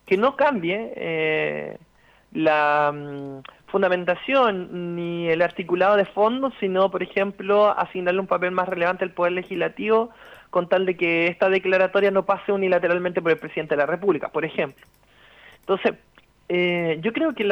que no cambie la fundamentación ni el articulado de fondo, sino, por ejemplo, asignarle un papel más relevante al Poder Legislativo con tal de que esta declaratoria no pase unilateralmente por el Presidente de la República, por ejemplo. Entonces, yo creo que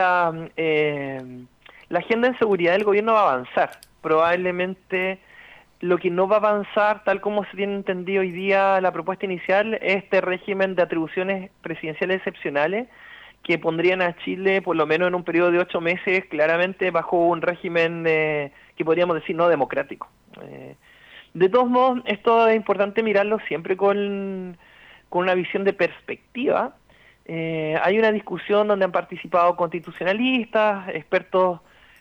la agenda de seguridad del gobierno va a avanzar. Probablemente lo que no va a avanzar, tal como se tiene entendido hoy día la propuesta inicial, es este régimen de atribuciones presidenciales excepcionales que pondrían a Chile, por lo menos en un periodo de 8 meses, claramente bajo un régimen que podríamos decir no democrático. De todos modos, esto es importante mirarlo siempre con una visión de perspectiva. Hay una discusión donde han participado constitucionalistas, expertos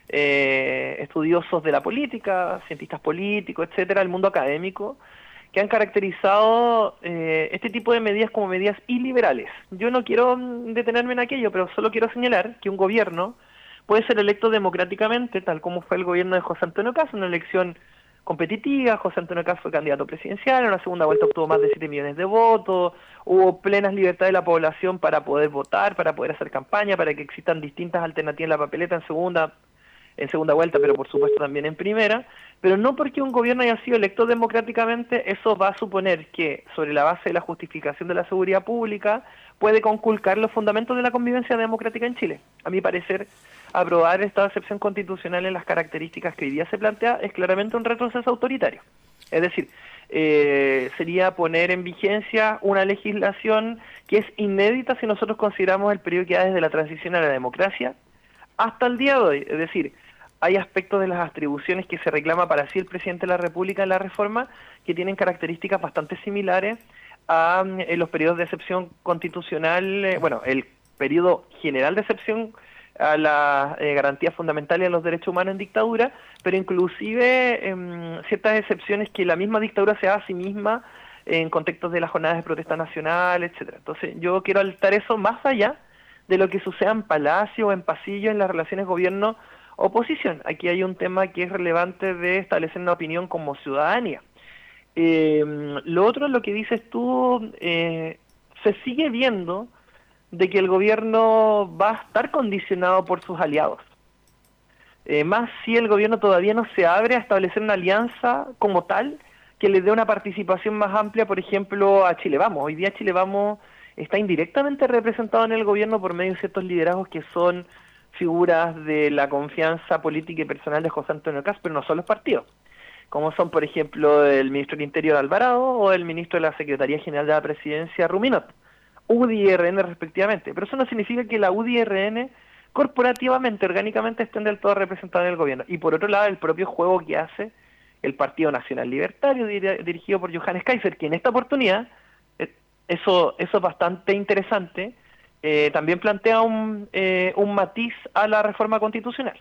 estudiosos de la política, cientistas políticos, etcétera, el mundo académico, que han caracterizado este tipo de medidas como medidas iliberales. Yo no quiero detenerme en aquello, pero solo quiero señalar que un gobierno puede ser electo democráticamente, tal como fue el gobierno de José Antonio Caz, una elección competitiva. José Antonio Caz fue candidato presidencial, en la segunda vuelta obtuvo más de 7 millones de votos, hubo plenas libertades de la población para poder votar, para poder hacer campaña, para que existan distintas alternativas en la papeleta en segunda vuelta, pero por supuesto también en primera, pero no porque un gobierno haya sido electo democráticamente, eso va a suponer que, sobre la base de la justificación de la seguridad pública, puede conculcar los fundamentos de la convivencia democrática en Chile. A mi parecer, aprobar esta excepción constitucional en las características que hoy día se plantea es claramente un retroceso autoritario. Es decir, sería poner en vigencia una legislación que es inédita si nosotros consideramos el periodo que va desde la transición a la democracia hasta el día de hoy. Es decir, hay aspectos de las atribuciones que se reclama para sí el presidente de la República en la reforma que tienen características bastante similares a los periodos de excepción constitucional, el periodo general de excepción a las garantías fundamentales de los derechos humanos en dictadura, pero inclusive ciertas excepciones que la misma dictadura se da a sí misma en contextos de las jornadas de protesta nacional, etcétera. Entonces yo quiero alertar eso más allá de lo que suceda en palacio o en pasillo en las relaciones gobierno-oposición. Aquí hay un tema que es relevante de establecer una opinión como ciudadanía. Lo otro, lo que dices tú, se sigue viendo de que el gobierno va a estar condicionado por sus aliados. Más si el gobierno todavía no se abre a establecer una alianza como tal que le dé una participación más amplia, por ejemplo, a Chile Vamos. Hoy día Chile Vamos está indirectamente representado en el gobierno por medio de ciertos liderazgos que son figuras de la confianza política y personal de José Antonio Caz, pero no son los partidos, como son, por ejemplo, el ministro del Interior Alvarado o el ministro de la Secretaría General de la Presidencia Ruminot, UDI y RN respectivamente. Pero eso no significa que la UDI y RN corporativamente, orgánicamente, estén del todo representados en el gobierno. Y por otro lado, el propio juego que hace el Partido Nacional Libertario, dirigido por Johannes Kaiser, que en esta oportunidad, eso es bastante interesante, también plantea un matiz a la reforma constitucional.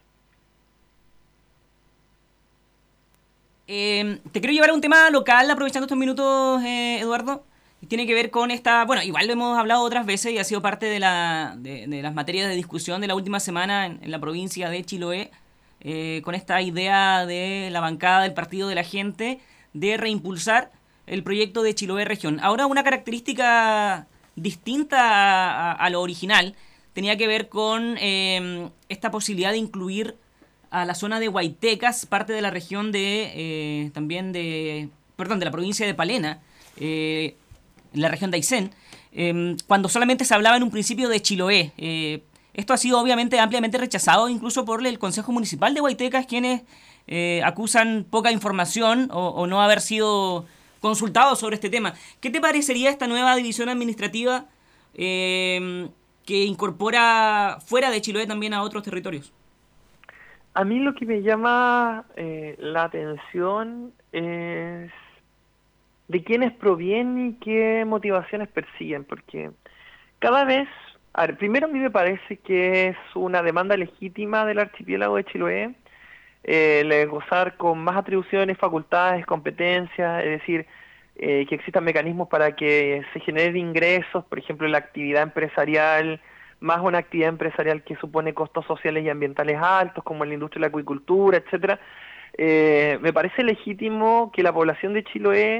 Te quiero llevar a un tema local, aprovechando estos minutos, Eduardo. Tiene que ver con esta... Bueno, igual lo hemos hablado otras veces y ha sido parte de las materias de discusión de la última semana en la provincia de Chiloé, con esta idea de la bancada del Partido de la Gente de reimpulsar el proyecto de Chiloé Región. Ahora, una característica distinta a lo original tenía que ver con esta posibilidad de incluir a la zona de Huaytecas, parte de la región de la provincia de Palena, en la región de Aysén, cuando solamente se hablaba en un principio de Chiloé. Esto ha sido obviamente ampliamente rechazado incluso por el Consejo Municipal de Huaytecas, quienes acusan poca información o no haber sido consultados sobre este tema. ¿Qué te parecería esta nueva división administrativa que incorpora fuera de Chiloé también a otros territorios? A mí lo que me llama la atención es de quiénes provienen y qué motivaciones persiguen, porque cada vez, primero a mí me parece que es una demanda legítima del archipiélago de Chiloé, el gozar con más atribuciones, facultades, competencias, es decir, que existan mecanismos para que se generen ingresos, por ejemplo, la actividad empresarial, más una actividad empresarial que supone costos sociales y ambientales altos, como en la industria de la acuicultura, etcétera. Me parece legítimo que la población de Chiloé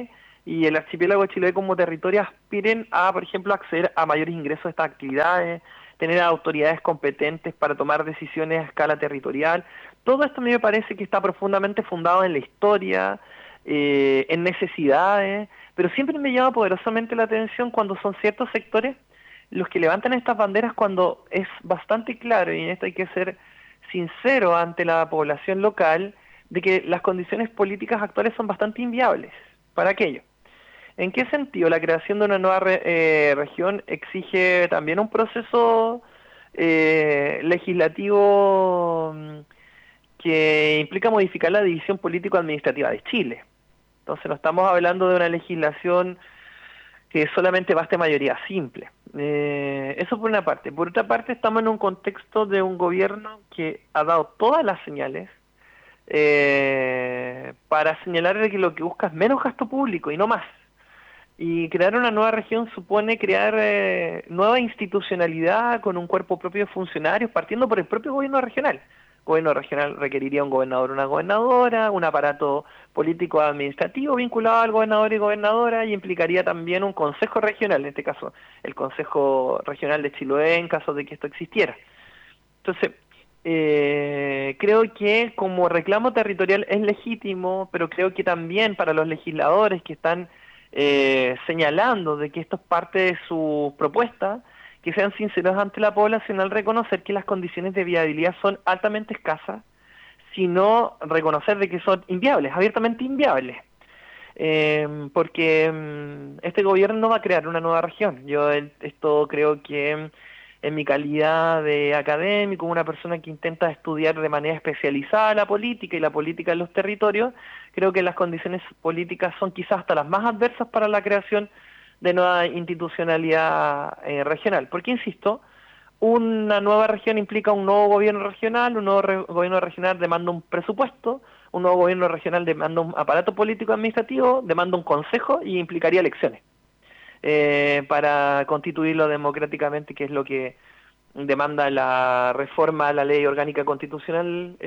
y el archipiélago de Chiloé como territorio aspiren a, por ejemplo, acceder a mayores ingresos a estas actividades, tener autoridades competentes para tomar decisiones a escala territorial. Todo esto a mí me parece que está profundamente fundado en la historia, en necesidades, pero siempre me llama poderosamente la atención cuando son ciertos sectores los que levantan estas banderas cuando es bastante claro, y en esto hay que ser sincero ante la población local, de que las condiciones políticas actuales son bastante inviables para aquello. ¿En qué sentido? La creación de una nueva región exige también un proceso legislativo que implica modificar la división político-administrativa de Chile. Entonces no estamos hablando de una legislación que solamente baste mayoría simple. Eso por una parte. Por otra parte, estamos en un contexto de un gobierno que ha dado todas las señales para señalar de que lo que busca es menos gasto público y no más. Y crear una nueva región supone crear nueva institucionalidad con un cuerpo propio de funcionarios, partiendo por el propio gobierno regional. El gobierno regional requeriría un gobernador, una gobernadora, un aparato político administrativo vinculado al gobernador y gobernadora, y implicaría también un consejo regional, en este caso el Consejo Regional de Chiloé, en caso de que esto existiera. Entonces, creo que como reclamo territorial es legítimo, pero creo que también para los legisladores que están señalando de que esto es parte de su propuesta, que sean sinceros ante la población al reconocer que las condiciones de viabilidad son altamente escasas, sino reconocer de que son inviables, abiertamente inviables. Porque este gobierno no va a crear una nueva región. Yo esto creo que en mi calidad de académico, una persona que intenta estudiar de manera especializada la política y la política en los territorios, creo que las condiciones políticas son quizás hasta las más adversas para la creación de nueva institucionalidad regional. Porque, insisto, una nueva región implica un nuevo gobierno regional, un nuevo gobierno regional demanda un presupuesto, un nuevo gobierno regional demanda un aparato político administrativo, demanda un consejo y implicaría elecciones para constituirlo democráticamente, que es lo que demanda la reforma a la ley orgánica constitucional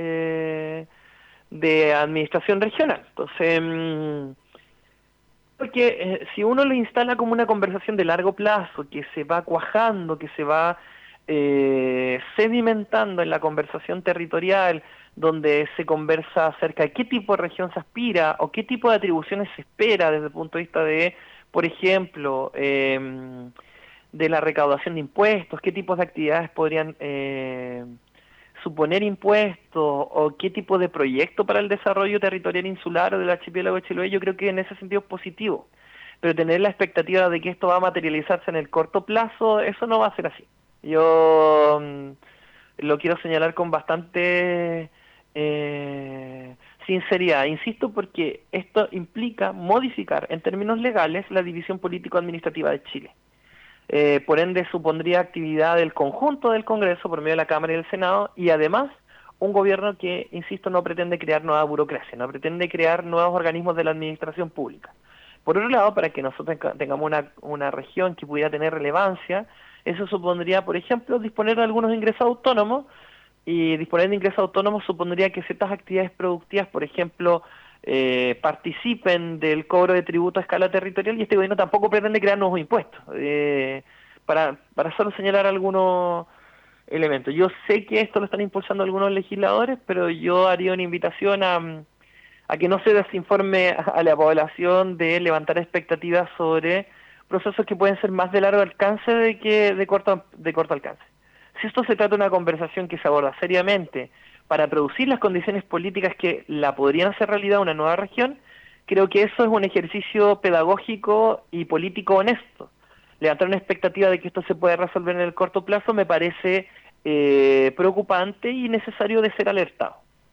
de administración regional. Entonces, porque si uno lo instala como una conversación de largo plazo, que se va cuajando, que se va sedimentando en la conversación territorial, donde se conversa acerca de qué tipo de región se aspira o qué tipo de atribuciones se espera desde el punto de vista de, por ejemplo, de la recaudación de impuestos, qué tipos de actividades podrían suponer impuestos o qué tipo de proyecto para el desarrollo territorial insular o del archipiélago de Chiloé, yo creo que en ese sentido es positivo. Pero tener la expectativa de que esto va a materializarse en el corto plazo, eso no va a ser así. Yo lo quiero señalar con bastante sinceridad, insisto, porque esto implica modificar en términos legales la división político-administrativa de Chile. Por ende supondría actividad del conjunto del Congreso por medio de la Cámara y del Senado, y además un gobierno que, insisto, no pretende crear nueva burocracia, no pretende crear nuevos organismos de la administración pública. Por otro lado, para que nosotros tengamos una región que pudiera tener relevancia, eso supondría, por ejemplo, disponer de algunos ingresos autónomos, y disponer de ingresos autónomos supondría que ciertas actividades productivas, por ejemplo, participen del cobro de tributo a escala territorial, y este gobierno tampoco pretende crear nuevos impuestos. Para solo señalar algunos elementos. Yo sé que esto lo están impulsando algunos legisladores, pero yo haría una invitación a que no se desinforme a la población de levantar expectativas sobre procesos que pueden ser más de largo alcance que de corto alcance. Si esto se trata de una conversación que se aborda seriamente para producir las condiciones políticas que la podrían hacer realidad una nueva región, creo que eso es un ejercicio pedagógico y político honesto. Levantar una expectativa de que esto se puede resolver en el corto plazo me parece preocupante y necesario de ser alertado.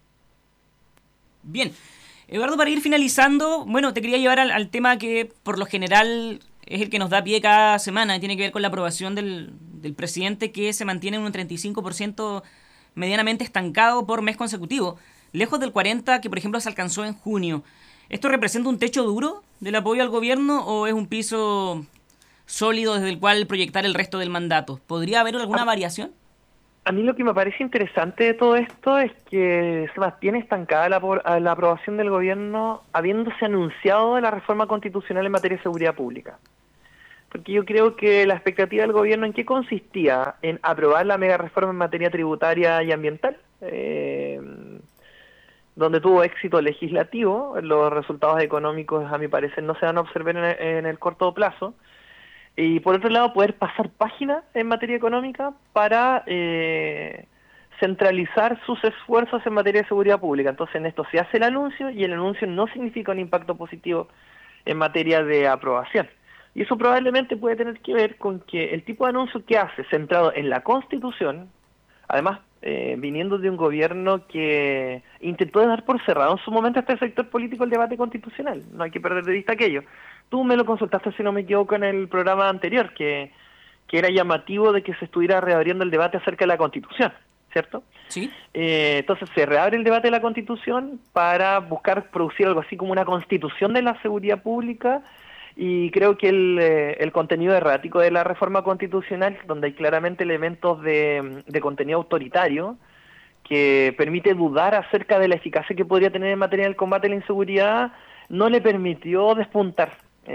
Bien, Eduardo, para ir finalizando, bueno, te quería llevar al tema que por lo general es el que nos da pie cada semana, y tiene que ver con la aprobación del presidente, que se mantiene en un 35% medianamente estancado por mes consecutivo, lejos del 40% que por ejemplo se alcanzó en junio. ¿Esto representa un techo duro del apoyo al gobierno o es un piso sólido desde el cual proyectar el resto del mandato? ¿Podría haber alguna variación? A mí lo que me parece interesante de todo esto es que se mantiene estancada la aprobación del gobierno habiéndose anunciado la reforma constitucional en materia de seguridad pública. Porque yo creo que la expectativa del gobierno, ¿en qué consistía? En aprobar la mega reforma en materia tributaria y ambiental, donde tuvo éxito legislativo. Los resultados económicos, a mi parecer, no se van a observar en el corto plazo. Y por otro lado, poder pasar página en materia económica para centralizar sus esfuerzos en materia de seguridad pública. Entonces, en esto se hace el anuncio y el anuncio no significa un impacto positivo en materia de aprobación. Y eso probablemente puede tener que ver con que el tipo de anuncio que hace, centrado en la Constitución, además viniendo de un gobierno que intentó dar por cerrado en su momento este sector político el debate constitucional, no hay que perder de vista aquello. Tú me lo consultaste, si no me equivoco, en el programa anterior, que era llamativo de que se estuviera reabriendo el debate acerca de la Constitución, ¿cierto? Sí. Entonces se reabre el debate de la Constitución para buscar producir algo así como una constitución de la seguridad pública, y creo que el contenido errático de la reforma constitucional, donde hay claramente elementos de contenido autoritario, que permite dudar acerca de la eficacia que podría tener en materia del combate a la inseguridad, no le permitió despuntar.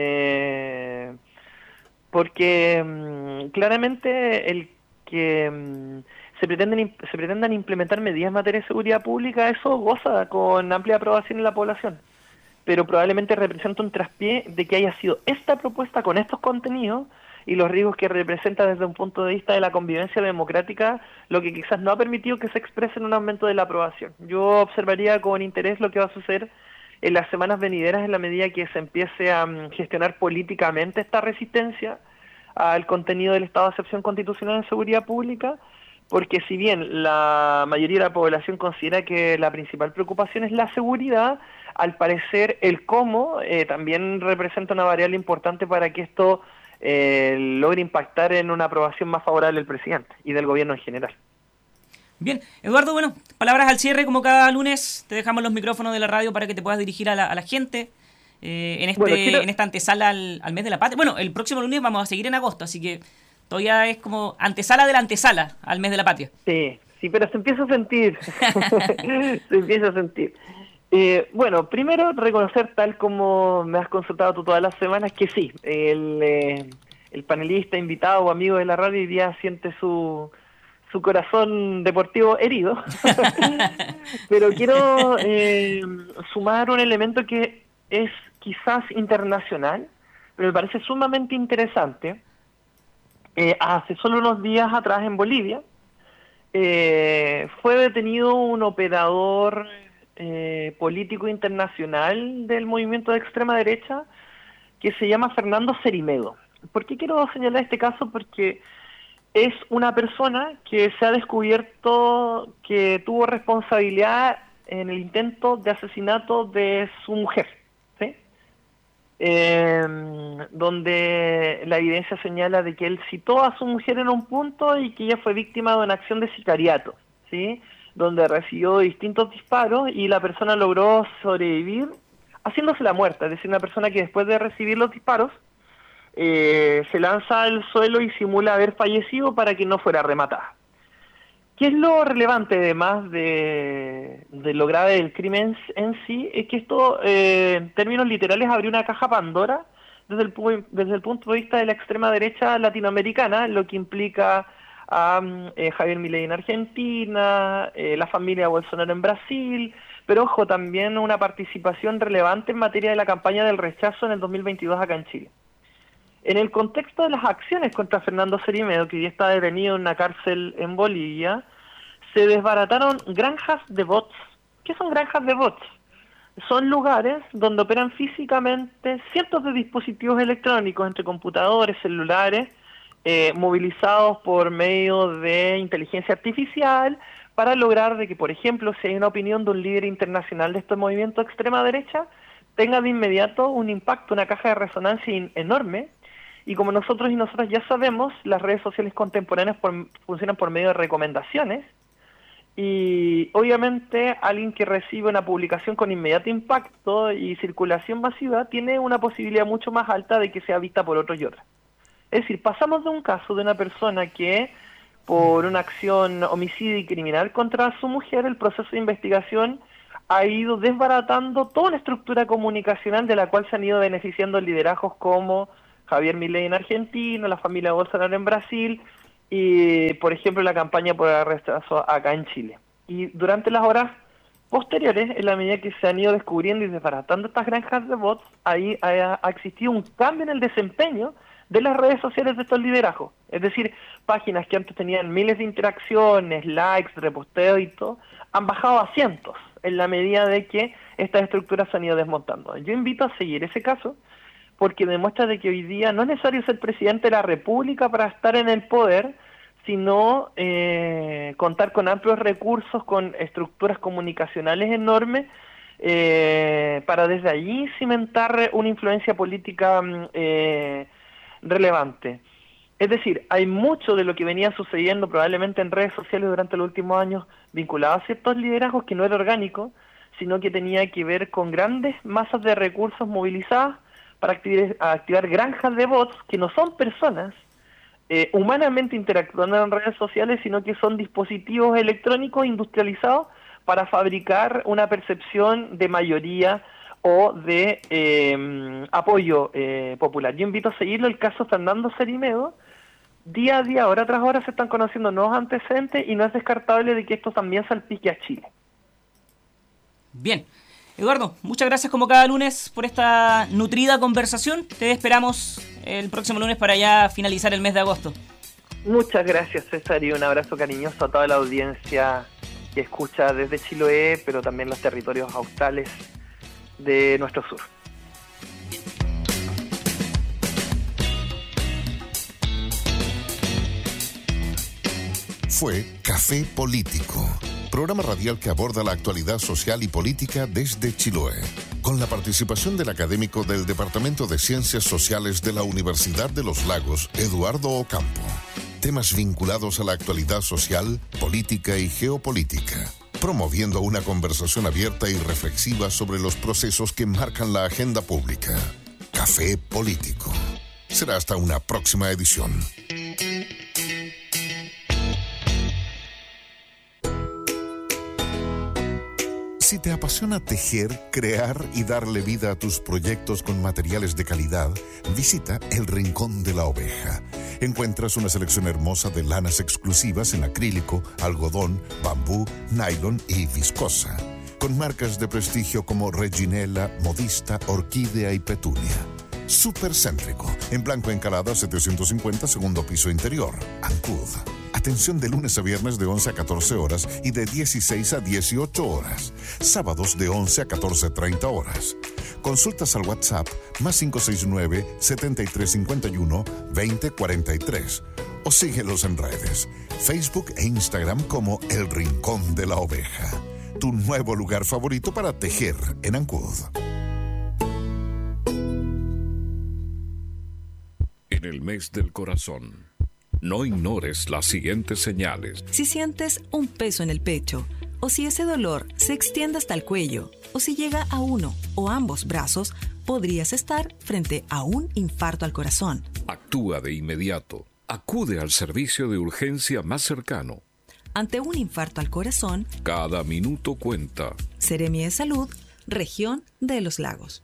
Porque claramente el que se pretendan implementar medidas en materia de seguridad pública, eso goza con amplia aprobación en la población, pero probablemente representa un traspié de que haya sido esta propuesta con estos contenidos y los riesgos que representa desde un punto de vista de la convivencia democrática, lo que quizás no ha permitido que se exprese en un aumento de la aprobación. Yo observaría con interés lo que va a suceder en las semanas venideras en la medida que se empiece a gestionar políticamente esta resistencia al contenido del estado de excepción constitucional en seguridad pública, porque si bien la mayoría de la población considera que la principal preocupación es la seguridad, al parecer el cómo también representa una variable importante para que esto logre impactar en una aprobación más favorable del presidente y del gobierno en general. Bien, Eduardo, bueno, palabras al cierre, como cada lunes, te dejamos los micrófonos de la radio para que te puedas dirigir a la gente en esta antesala al mes de la patria. Bueno, el próximo lunes vamos a seguir en agosto, así que todavía es como antesala de la antesala al mes de la patria. Sí, pero se empieza a sentir, se empieza a sentir. Bueno, primero reconocer, tal como me has consultado tú todas las semanas, que sí, el panelista, invitado o amigo de la radio hoy día siente su corazón deportivo herido, pero quiero sumar un elemento que es quizás internacional, pero me parece sumamente interesante. Hace solo unos días atrás en Bolivia fue detenido un operador político internacional del movimiento de extrema derecha que se llama Fernando Cerimedo. ¿Por qué quiero señalar este caso? Porque es una persona que se ha descubierto que tuvo responsabilidad en el intento de asesinato de su mujer, ¿sí? Donde la evidencia señala de que él citó a su mujer en un punto y que ella fue víctima de una acción de sicariato, ¿sí? Donde recibió distintos disparos y la persona logró sobrevivir haciéndose la muerta, es decir, una persona que después de recibir los disparos se lanza al suelo y simula haber fallecido para que no fuera rematada. ¿Qué es lo relevante, además de lo grave del crimen en sí? Es que esto, en términos literales, abrió una caja Pandora desde el punto de vista de la extrema derecha latinoamericana, lo que implica a Javier Milei en Argentina, la familia Bolsonaro en Brasil, pero ojo, también una participación relevante en materia de la campaña del rechazo en el 2022 acá en Chile. En el contexto de las acciones contra Fernando Cerimedo, que ya está detenido en una cárcel en Bolivia, se desbarataron granjas de bots. ¿Qué son granjas de bots? Son lugares donde operan físicamente cientos de dispositivos electrónicos, entre computadores, celulares, movilizados por medio de inteligencia artificial, para lograr de que, por ejemplo, si hay una opinión de un líder internacional de este movimiento de extrema derecha, tenga de inmediato un impacto, una caja de resonancia enorme. Y como nosotros y nosotras ya sabemos, las redes sociales contemporáneas funcionan por medio de recomendaciones, y obviamente alguien que recibe una publicación con inmediato impacto y circulación masiva tiene una posibilidad mucho más alta de que sea vista por otros y otras. Es decir, pasamos de un caso de una persona que por una acción homicidio y criminal contra su mujer, el proceso de investigación ha ido desbaratando toda una estructura comunicacional de la cual se han ido beneficiando liderazgos como Javier Milei en Argentina, la familia Bolsonaro en Brasil y, por ejemplo, la campaña por el rechazo acá en Chile. Y durante las horas posteriores, en la medida que se han ido descubriendo y desbaratando estas granjas de bots, ahí ha existido un cambio en el desempeño de las redes sociales de estos liderazgos. Es decir, páginas que antes tenían miles de interacciones, likes, reposteos y todo, han bajado a cientos en la medida de que estas estructuras se han ido desmontando. Yo invito a seguir ese caso porque demuestra de que hoy día no es necesario ser presidente de la República para estar en el poder, sino contar con amplios recursos, con estructuras comunicacionales enormes, para desde allí cimentar una influencia política relevante. Es decir, hay mucho de lo que venía sucediendo probablemente en redes sociales durante los últimos años vinculado a ciertos liderazgos que no era orgánico, sino que tenía que ver con grandes masas de recursos movilizadas para activar granjas de bots que no son personas humanamente interactuando en redes sociales, sino que son dispositivos electrónicos industrializados para fabricar una percepción de mayoría o de apoyo popular. Yo invito a seguirlo, el caso Fernando Cerimedo. Día a día, hora tras hora, se están conociendo nuevos antecedentes y no es descartable de que esto también salpique a Chile. Bien. Eduardo, muchas gracias como cada lunes por esta nutrida conversación. Te esperamos el próximo lunes para ya finalizar el mes de agosto. Muchas gracias, César, y un abrazo cariñoso a toda la audiencia que escucha desde Chiloé, pero también los territorios australes de nuestro sur. Fue Café Político, programa radial que aborda la actualidad social y política desde Chiloé, con la participación del académico del Departamento de Ciencias Sociales de la Universidad de los Lagos, Eduardo Ocampo. Temas vinculados a la actualidad social, política y geopolítica, promoviendo una conversación abierta y reflexiva sobre los procesos que marcan la agenda pública. Café Político. Será hasta una próxima edición. Si te apasiona tejer, crear y darle vida a tus proyectos con materiales de calidad, visita El Rincón de la Oveja. Encuentras una selección hermosa de lanas exclusivas en acrílico, algodón, bambú, nylon y viscosa, con marcas de prestigio como Reginella, Modista, Orquídea y Petunia. Súper céntrico, en blanco encalada 750, segundo piso interior, Ancud. Atención de lunes a viernes de 11 a 14 horas y de 16 a 18 horas. Sábados de 11 a 14:30 horas. Consultas al WhatsApp +569 7351 2043 o síguelos en redes, Facebook e Instagram como El Rincón de la Oveja. Tu nuevo lugar favorito para tejer en Ancud. En el mes del corazón, no ignores las siguientes señales. Si sientes un peso en el pecho, o si ese dolor se extiende hasta el cuello, o si llega a uno o ambos brazos, podrías estar frente a un infarto al corazón. Actúa de inmediato. Acude al servicio de urgencia más cercano. Ante un infarto al corazón, cada minuto cuenta. Seremi de Salud, Región de los Lagos.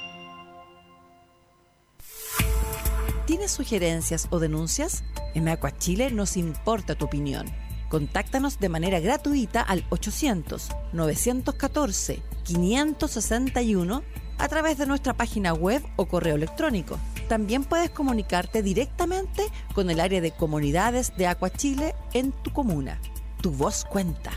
¿Tienes sugerencias o denuncias? En Aqua Chile nos importa tu opinión. Contáctanos de manera gratuita al 800-914-561 a través de nuestra página web o correo electrónico. También puedes comunicarte directamente con el área de comunidades de Aqua Chile en tu comuna. Tu voz cuenta.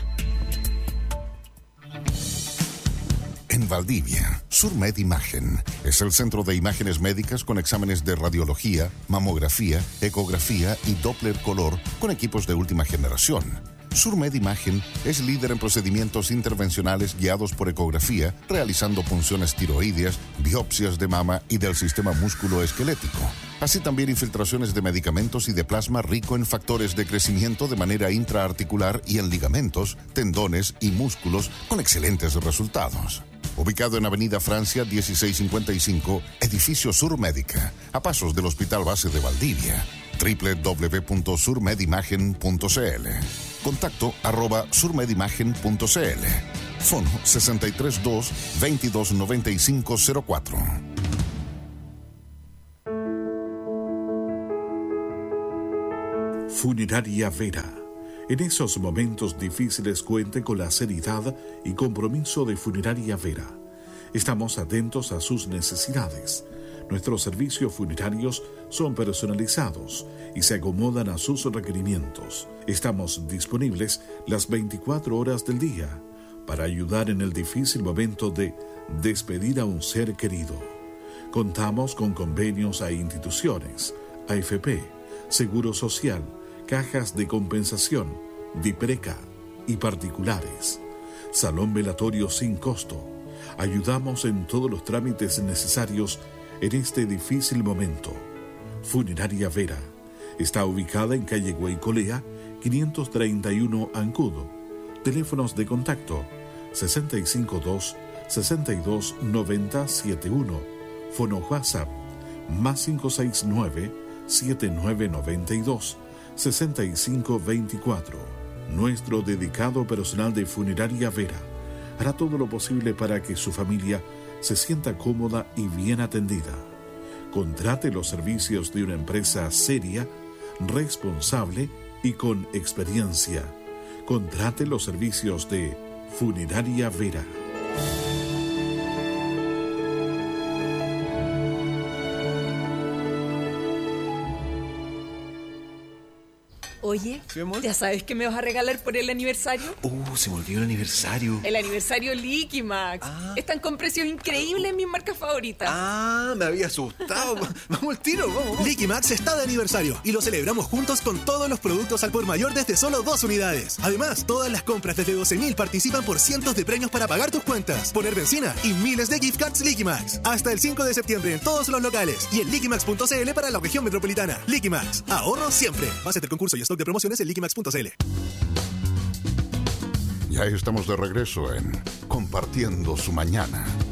En Valdivia, Surmed Imagen es el centro de imágenes médicas con exámenes de radiología, mamografía, ecografía y Doppler color con equipos de última generación. Surmed Imagen es líder en procedimientos intervencionales guiados por ecografía, realizando punciones tiroideas, biopsias de mama y del sistema músculo-esquelético. Así también infiltraciones de medicamentos y de plasma rico en factores de crecimiento de manera intraarticular y en ligamentos, tendones y músculos con excelentes resultados. Ubicado en Avenida Francia 1655, Edificio Sur Médica, a pasos del Hospital Base de Valdivia. www.surmedimagen.cl. Contacto @surmedimagen.cl. Fono 632 229504. Funeraria Vera. En esos momentos difíciles cuente con la seriedad y compromiso de Funeraria Vera. Estamos atentos a sus necesidades. Nuestros servicios funerarios son personalizados y se acomodan a sus requerimientos. Estamos disponibles las 24 horas del día para ayudar en el difícil momento de despedir a un ser querido. Contamos con convenios a instituciones, AFP, Seguro Social, cajas de compensación, DIPRECA y particulares. Salón velatorio sin costo. Ayudamos en todos los trámites necesarios en este difícil momento. Funeraria Vera está ubicada en calle Guaycolea, 531 Ancud. Teléfonos de contacto 652 62 90 71. Fono WhatsApp +569 7992 6524. Nuestro dedicado personal de Funeraria Vera hará todo lo posible para que su familia se sienta cómoda y bien atendida. Contrate los servicios de una empresa seria, responsable y con experiencia. Contrate los servicios de Funeraria Vera. Oye, ¿Sí, amor? ¿ya sabes qué me vas a regalar por el aniversario? Se me olvidó el aniversario. El aniversario Liquimax. Están con precios increíbles en mis marcas favoritas. Me había asustado. Vamos al tiro, vamos. Liquimax está de aniversario y lo celebramos juntos con todos los productos al por mayor desde solo 2 unidades. Además, todas las compras desde 12.000 participan por cientos de premios para pagar tus cuentas, poner benzina y miles de gift cards Liquimax. Hasta el 5 de septiembre en todos los locales y en liquimax.cl para la región metropolitana. Liquimax, ahorro siempre. Base del concurso y stock de promociones en liquimax.cl. Ya estamos de regreso en Compartiendo su Mañana.